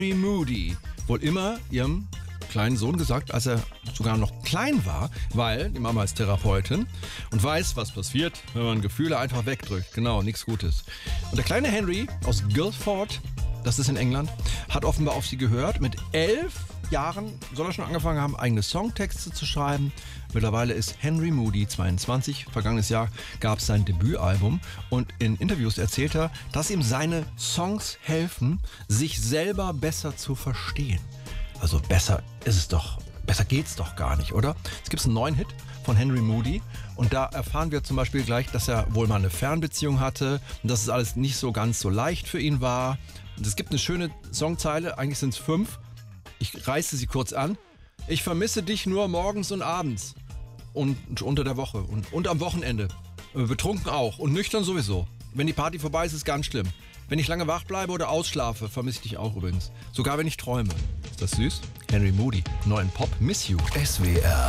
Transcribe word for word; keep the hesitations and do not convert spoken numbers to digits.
Henry Moody wohl immer ihrem kleinen Sohn gesagt, als er sogar noch klein war, weil die Mama ist Therapeutin und weiß, was passiert, wenn man Gefühle einfach wegdrückt. Genau, nichts Gutes. Und der kleine Henry aus Guildford, das ist in England, hat offenbar auf sie gehört. Mit elf Jahren soll er schon angefangen haben, eigene Songtexte zu schreiben. Mittlerweile ist Henry Moody zweiundzwanzig. Vergangenes Jahr gab es sein Debütalbum und in Interviews erzählt er, dass ihm seine Songs helfen, sich selber besser zu verstehen. Also besser ist es doch, besser geht's doch gar nicht, oder? Es gibt einen neuen Hit von Henry Moody und da erfahren wir zum Beispiel gleich, dass er wohl mal eine Fernbeziehung hatte und dass es alles nicht so ganz so leicht für ihn war. Und es gibt eine schöne Songzeile, eigentlich sind es fünf. Ich reiße sie kurz an. Ich vermisse dich nur morgens und abends und unter der Woche und, und am Wochenende. Betrunken auch und nüchtern sowieso. Wenn die Party vorbei ist, ist es ganz schlimm. Wenn ich lange wach bleibe oder ausschlafe, vermisse ich dich auch übrigens. Sogar wenn ich träume. Ist das süß? Henry Moody, neuen Pop, Miss You. S W R